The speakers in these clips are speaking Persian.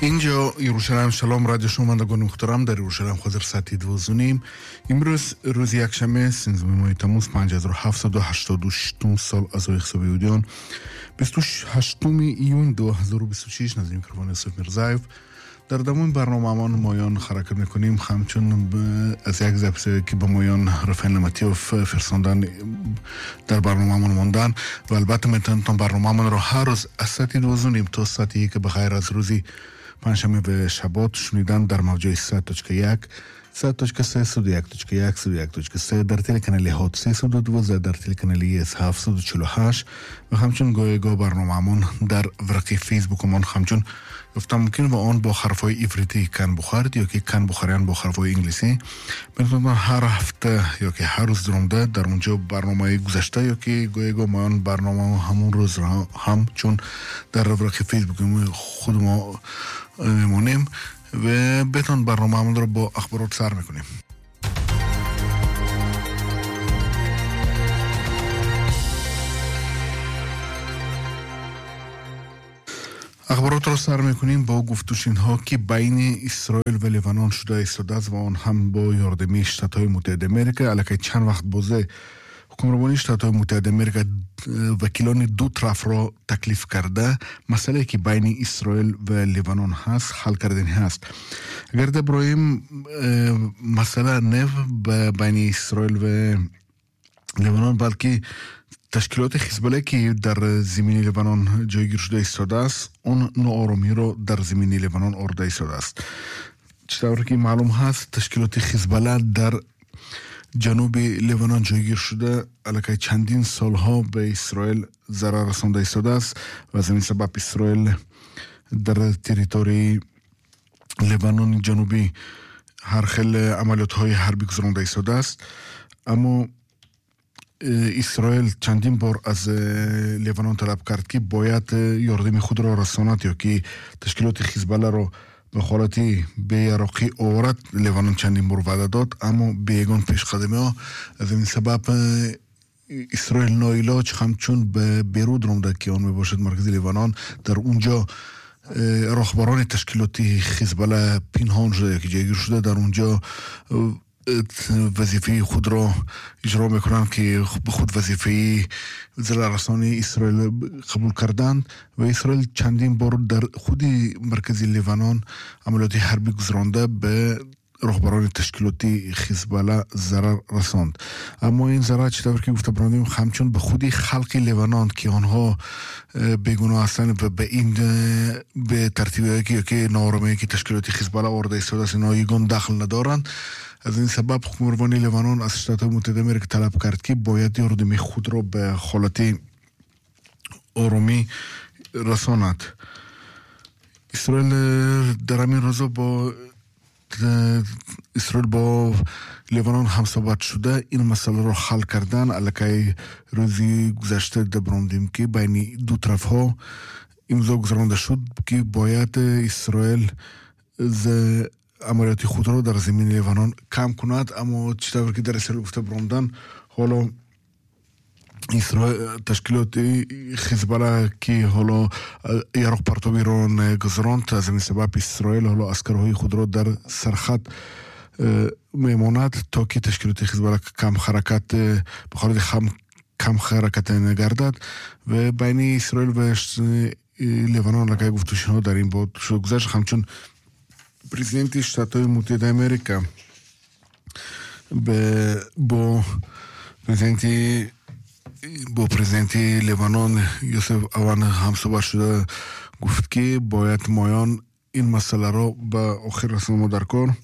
اینجا یروشلایم. سلام رادیو شنوندگان محترم، در یروشلایم حاضر ساعت 12:30. امروز روز یکشنبه 13 تموز 5786 سال از حساب یهودیان 28 ایون 2026. نزدیک میکروفون یوسف میرزایف. در ادامه برنامه‌مان مایان حرکت میکنیم، همچون از یک ضبط که به مایان رفع نعمتی و فرستاندن در برنامه‌مان ماندن و البته میتونید برنامه‌مان رو هر روز از ساعت 12:30 تا ساعت 1 به غیر از روزی پنجشنبه و شبات شنیدن در موجه 100.1 100.3 101.1 101.3 در تلکانال هات 312 در تلکانال 748 و همچون گاهی برنامه‌مان در ورقه فیسبوکمان همچون گفتم ممکن با آن با حرفای عبریتی کن بخورد یا که کن بخوریان با حرفای انگلیسی. بنابراین هر هفته یا که هر روز درآمده در اونجا برنامه گذشته یا که گاهی ما برنامه همون روز را هم چون در ورقه فیسبوک خود ما میمونیم و بتون برنامه همون رو با اخبارات سر میکنیم. اخبارات رو سر میکنیم با گفتگوشین ها که بین اسرائیل و لبنان شده ایستاده است و آن هم با یاردمی شتات‌های متحده آمریکا. الکی چند وقت بازه حکمرانی شتات‌های متحده آمریکا وکیلان دو طرف را تکلیف کرده مسئله که بین اسرائیل و لبنان هست حل کردن هست. اگر ابراهیم مسئله نه بین اسرائیل و لبنان بلکه تشکیلات حزب که در زمین لبنان جایگیر شده ایستاده است، اون ناآرامی را در زمین لبنان آورده ایستاده است. چطور که معلوم هست تشکیلات حزب در جنوب لبنان جایگیر شده الکی چندین سالها به اسرائیل ضرر رسانده ایستاده است و از این سبب اسرائیل در تریتوری لبنان جنوبی هر خیل عملیات های حربی گذرانده ایستاده است. اما اسرائیل چندین بار از لبنان طلب کرد که باید یاردم خود را رساند یا که تشکیلات حزب را به حالتی بی‌رقی آورد. لبنان چندین بار وعده داد اما بیگان پیش قدمی ها. از این سبب اسرائیل ناعلاج همچون به بیرود رامده که آن میباشد مرکز لبنان در اونجا رهبران تشکیلات حزب پنهان شده که جایگیر شده در اونجا وظیفه خود را اجرا میکنند که به خود وظیفه ضرر رسانی اسرائیل قبول کردند و اسرائیل چندین بار در خود مرکز لبنان عملیات حربی گذرانده به رهبران تشکیلاتی حزب ضرر رساند. اما این ضرر چطور که گفته برندیم همچون به خودی خلق لبنان که آنها بیگناه هستند و به این به ترتیبی که ناآرامی که تشکیلاتی حزب آورده ایستاده است اینا یگان دخل ندارند. از این سبب حکمرانی لبنان از شتات متحده آمریکا طلب کرد که باید یاردم خود را به حالت آرامی رساند. اسرائیل در همین روزا با اسرائیل با لبنان هم صحبت شده این مسئله را حل کردن. الکی روزی گذشته دبراندیم که بین دو طرف ها امضا گذرانده شد که باید اسرائیل عملیات خود را در زمین لبنان کم کند. اما چطور که در اسرائیل گفته براندن حالا اسرائیل تشکیلات حزب که حالا یارق پرتابی را نگذراند. از این سبب اسرائیل حالا عسکرهای خود را در سرخط میماند تا که تشکیلات حزب کم حرکت به خارج کم حرکت نگردد و بین اسرائیل و لبنان لکه گفتگوها در این بود شد گذشت. همچون پرزیدنت شتات‌های متحده آمریکا با پرزیدنت لبنان یوسف آوان هم صحبت شده گفت که باید مایان این مسئله را به آخر رسانم در کار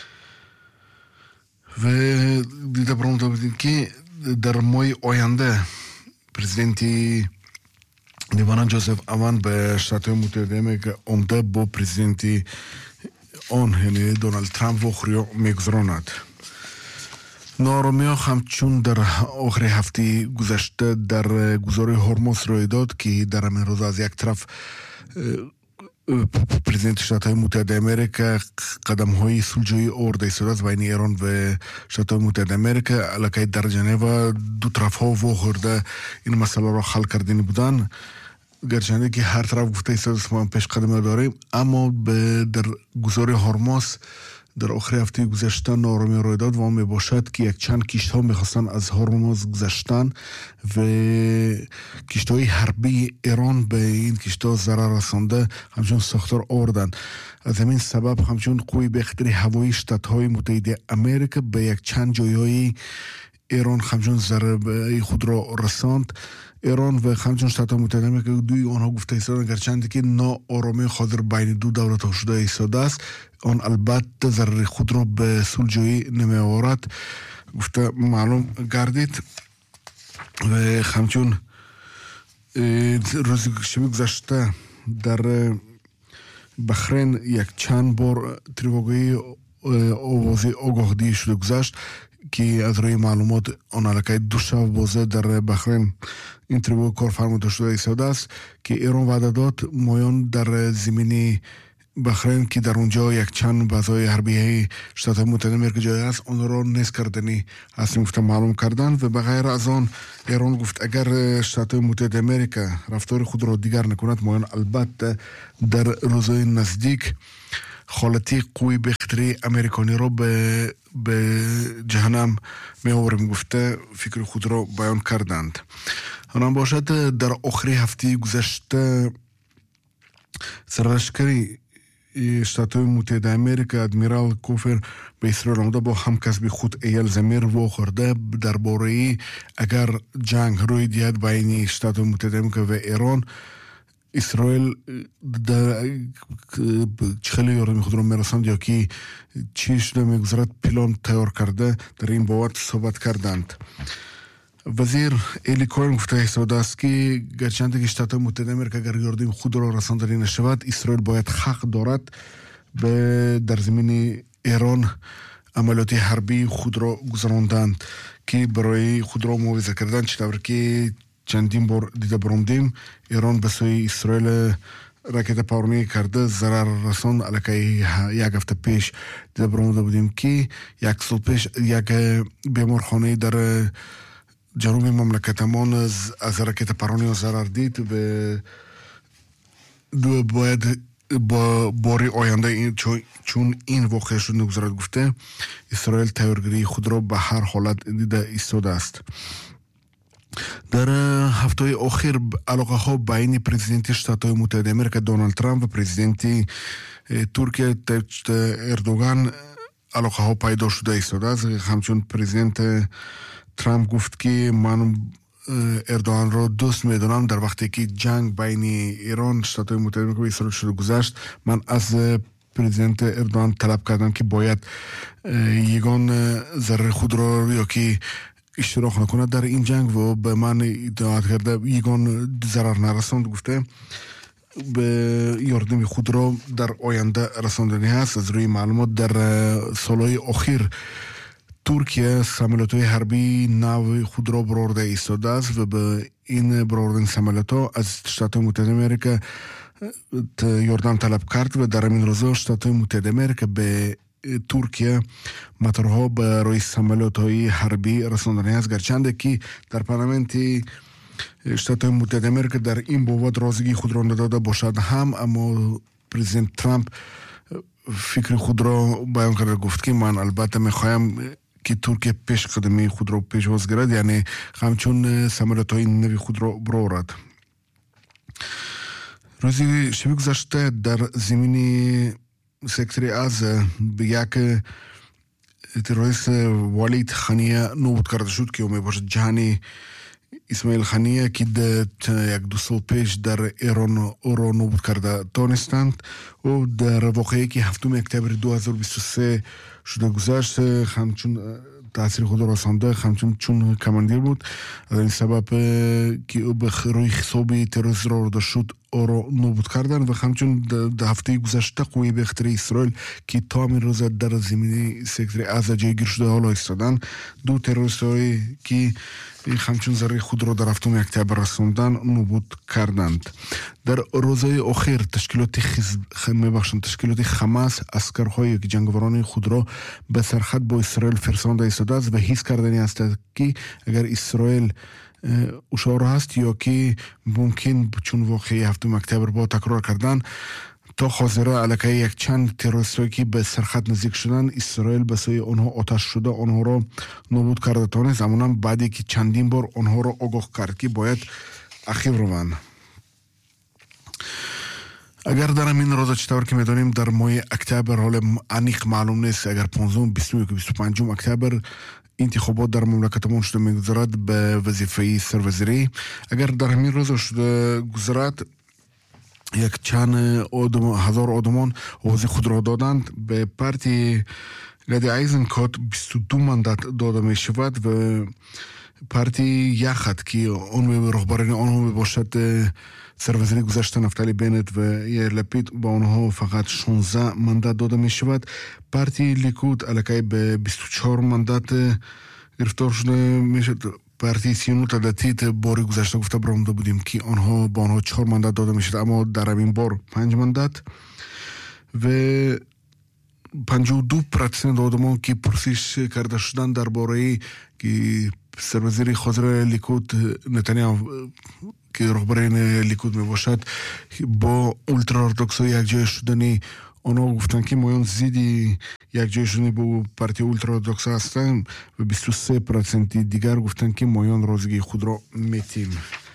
و دیده برامده بودیم که در ماه آینده پرزیدنت لبنان یوسف آوان به شتات‌های متحده آمریکا آمده با پرزیدنت آن یعنی دونالد ترامپ و خوریا میگذراند. ناآرامی ها همچون در آخر هفته گذشته در گذار هرمز روی داد که در همین روز از یک طرف پرزیدنت شتات‌های متحده آمریکا قدم های صلح‌جویی آورده ایستاده است بین ایران و شتات‌های متحده آمریکا. الکی در ژنو دو طرف ها واخورده این مسئله را حل کردنی بودن. گرچنده که هر طرف گفته ایستاده ما پیش قدم داریم، اما در گزار هرمز در آخر هفته گذشته نارامی روی داد و آن می باشد که یک چند کشت ها میخواستن از هرمز گذشتن و کشت های حربی ایران به این کشت ها ضرر رسانده همچون ساختار آوردن. از همین سبب همچون قوی بخطر هوایی شتات های متحده امریکا به یک چند جای ایران همچون ضربه خود را رساند. ایران و همچون شتات متحده امریکا دوی آنها گفته ایستادن گرچند که ناآرامی خاطر بین دو دولت ها شده ایستاده است، آن البته ضرر خود را به صلح نمی آورد گفته معلوم گردید. و همچون روز شب گذشته در بحرین یک چند بار تریواگی آوازی آگاهی شده گذشت که از روی معلومات آن علاقه دو شب بازه در بحرین این تریواگ کار فرموده شده ایستاده است که ایران وعده داد مایان در زمینی بحرین که در اونجا یک چند بازای حربی شتات متحده امریکا جای است آن را نیست کردنی هستیم گفته معلوم کردن. و بغیر از آن ایران گفت اگر شتات متحده امریکا رفتار خود را دیگر نکند مایان البته در روزهای نزدیک خالتی قوی بخطری امریکانی را به جهنم می آوریم گفته فکر خود را بیان کردند. آنان باشد در آخر هفته گذشته سرلشکری شتات متحده امریکا ادمیرال کوفر به اسرائیل آمده با همکسب خود ایل زمیر واخورده درباره اگر جنگ روی دهد بین شتات متحده امریکا و ایران اسرائیل خیلی یاردم خود را میرسند یا که چی شده میگذارد پلان تیار کرده در این بابت صحبت کردند. وزیر ایلی کوهن گفته ایستاده است که گرچند که شتات متحده امریکا اگر یاردم خود را رساندنی نشود اسرائیل باید حق دارد در زمین ایران عملیات حربی خود را گذراندند که برای خود را معاوضه کردن چطور که چندین بار دیده برامدیم ایران به سوی اسرائیل راکت پارونی کرده ضرر رسان علاقه یک هفته پیش دیده برامده بودیم که یک سال پیش یک بیمارخانه در جنوب مملکتمان از راکت پارونی ضرر دید و باید با باری آینده چون این واقع شد نگذارد گفته اسرائیل تیارگیری خود را به هر حالت دیده ایستاده است. در هفته اخیر علاقه ها بین پرزیدنت شتات متحده امریکا دونالد ترامپ و پرزیدنت ترکیه اردوغان علاقه ها پیدا شده ایستاده است. همچون پرزیدنت ترامپ گفت که من اردوغان را دوست میدونم در وقتی که جنگ بین ایران شتات متحده امریکا و اسرائیل شده گذشت من از پرزیدنت اردوغان طلب کردم که باید یگان ضرر خود را یا که اشتراک نکند در این جنگ و به من اطاعت کرده یگان ضرر نرساند گفته به یاردم خود را در آینده رساندنی هست. از روی معلومات در سالهای اخیر ترکیه سامولات‌های حربی نو خود را برآورده ایستاده است و به این برآوردن سامولات‌ها از شتات متحده امریکا یاردم طلب کرد و در این روزها شتات متحده امریکا به ترکیه موتورها برای سامولات‌های حربی رساندنی است گرچند که در پارلمان شتات متحده امریکا در این بابت رازگی خود را نداده باشد هم اما پرزیدنت ترامپ فکر خود را بیان کرده گفت که من البته میخوایم که ترکیه پیش قدمی خود را پیش گیرد یعنی همچون سامولات‌های نوی خود را برآورد. روزی شب گذشته در زمینی سکتری از به یک تروریست ولید خانیه نوبت کرده شد که می باشد جهانی اسماعیل خانیه که یک دو سال پیش در ایران او را نوبت کرده دانستند و در واقعی که هفتم اکتبر 2023 شده گذشت همچون تاثیر خود را رسانده همچون چون کماندیر بود از این سبب که او به روی حسابی تروریست را رده شد او را نوبت کردن و همچون در هفته گذشته قوی بخطر اسرائیل که تا همین روز در زمینی سکتر از جایگیر شده حالا ایستادن دو تروریست هایی که همچون ذره خود را در هفتم اکتبر رساندن نوبت کردند. در روزهای اخیر تشکیلات حماس عسکرهای جنگاوران خود را به سرحد با اسرائیل فرستاده ایستاده است و حس کردنی است که اگر اسرائیل اشاره هست یا که ممکن چون واقعی 7 اکتبر با تکرار کردن تا حاضره علیه یک چند تروریستی که به سرخط نزدیک شدن اسرائیل به سوی آنها آتش شده آنها را نابود کرده تانست، اما بعدی که چندین بار آنها را آگاه کرد که باید عقب روند. اگر در همین روز چطور که میدانیم در ماه اکتبر حال انیق معلوم نیست، اگر 15 20 25 اکتبر انتخابات در مملکتمان شده میگذارد به وظیفه سروزیری. اگر در همین روز شده گذارد یک چند هزار آدمان آواز خود را دادند به پارتی گدی ایزنکوت 22 مندت داده می شود و پارتی یخت که اون رهبران آنها می باشد سروزیری گذشته نفتالی بنت و یائیر لپید با آنها فقط 16 مندت داده می شود. پارتی لیکود علاقه به 24 مندت گرفتار شده می شود. پارتی سیونو تدتیت باری گذشته گفته برامده بودیم که آنها با آنها 4 مندت داده می شود، اما در این بار 5 مندت و 52% آدمان که پرسش کرده شدن درباره که سروزیری حاضر لیکود نتانیاهو که رهبر لیکود می باشد با اولترا ارتدوکس یک جای شدنی آنها گفتن که مایان زیدی یک جای شدنی با پارتی اولترا ارتدوکس هستن و 23% دیگر گفتن که مایان رازگی خود را میتیم.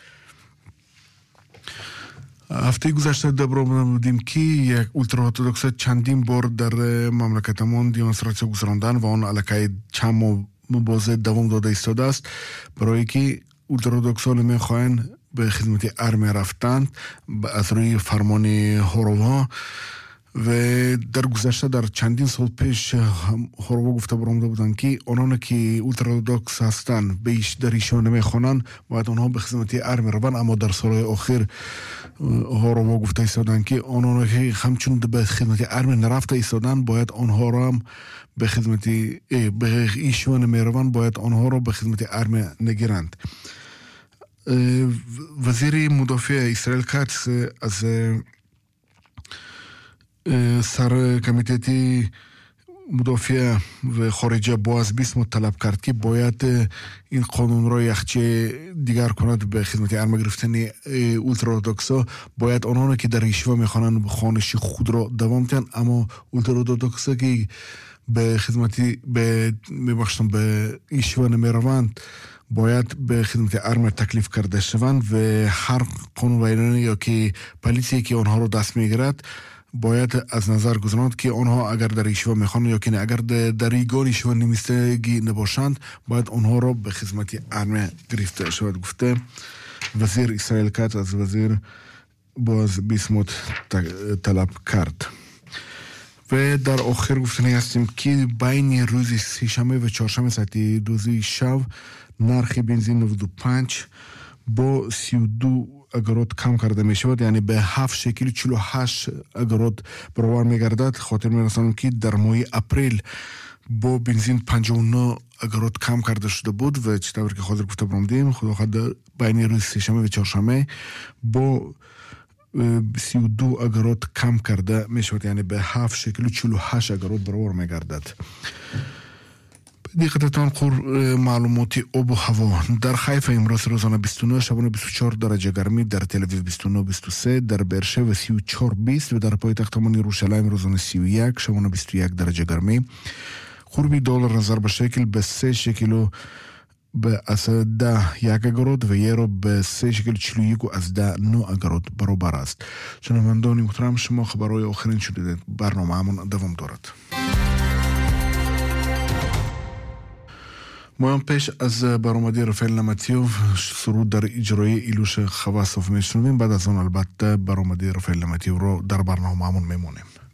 هفته گذشته دبرامون بودیم که یک اولترا ارتدوکس چندین بار در مملکتمان دیمونستراسیون گذراندن و آن علاقه چند مبارزه دوام داده ایستاده است برای که اولترا ارتدوکسان میخواهند به خدمت ارمی رفتن از روی فرمان هوروا و در گذشته در چندین سال پیش هوروا گفته برامده بودند که آنان که اولترا ارتدوکس هستند بیش در ایشان نمیخوانند باید آنها به خدمت ارمی روند، اما در سالهای آخر هوروا گفته ایستادند که آنان که همچون به خدمت ارمی نرفته ایستادند باید آنها را هم به خدمت به ایشان نمیروند باید آنها را به خدمت ارمی نگیرند. وزیر مدافع اسرائیل کاتس از سر کمیته مدافع و خارجه بواز بیسموت طلب کرد که باید این قانون را یخچه دیگر کند به خدمت ارمی گرفتن اولترا ارتدوکسا. باید آنها که در ایشوا میخوانند به خانش خود را دوام دهند، اما اولترا ارتدوکسا که به خدمتی به ایشوا نمیروند باید به خدمت ارمی تکلیف کرده شوند و هر قانون بین‌المللی یا که پلیسی که آنها را دست میگیرد باید از نظر گذراند که آنها اگر در ایشوا میخوانند یا که نه، اگر در ایگان ایشوا نمیستگی نباشند باید آنها را به خدمت ارمی گرفته شود، گفته وزیر اسرائیل کاتس از وزیر بواز بیسموت طلب کرد. و در آخر گفتنی هستیم که بین روز سه‌شنبه و چهارشنبه ساعت 12 شب نرخ بنزین 95 با 32 اگرات کم کرده می شود، یعنی به 7 شکل 48 اگرات برابر می گردد. خاطر می رسانم که در ماه اپریل با بنزین 59 اگرات کم کرده شده بود و چطور که حاضر گفته برامدیم خدا بین روز سه‌شنبه و چهارشنبه با 32 اگرات کم کرده می شود، یعنی به 7 شکل 48 اگرات برابر می گردد. دیقتتان معلوماتی آب و هوا در حیفا امروز روزانه 29 شبانه 24 درجه گرمی، در تل اویو 29 23 در برشلونه 34 20 و در پایتختمان یروشلایم روزانه 31 شبانه 21 درجه گرمی. قربی دلار نظر به شکل به 3 شکل به از 10 یک اگرات و یورو به 3 شکل 41 و از 10 9 اگرات برابر است. شنوندگان محترم، شما خبرهای آخرین شده برنامه همون دوام دارد. ما پیش از برآمده رافائل نمتیوف سرود در اجرای ایلوش خواسوف میشنویم، بعد از اون البته برآمده رافائل نمتیوف رو در برنامه همون میمونیم.